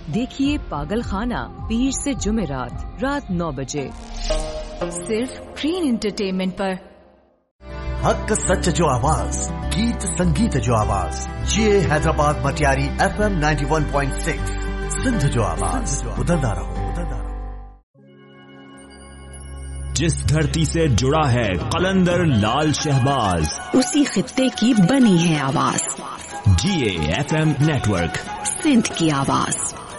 देखिए पागल खाना पीर से जुमेरात रात 9 बजे सिर्फ ग्रीन एंटरटेनमेंट पर। हक सच जो आवाज, गीत संगीत जो आवाज, ये हैदराबाद मटियारी FM 91.6 सिंध जो आवाज, उधरदा रहो। जिस धरती से जुड़ा है कलंदर लाल शहबाज, उसी खित्ते की बनी है आवाज। GA FM नेटवर्क, सिंध की आवाज।